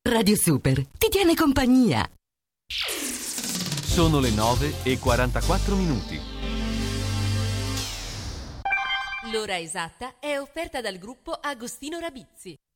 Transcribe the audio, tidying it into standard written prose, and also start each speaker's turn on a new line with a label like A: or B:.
A: Radio Super ti tiene compagnia.
B: Sono le 9:44.
C: L'ora esatta è offerta dal gruppo Agostino Rabizzi.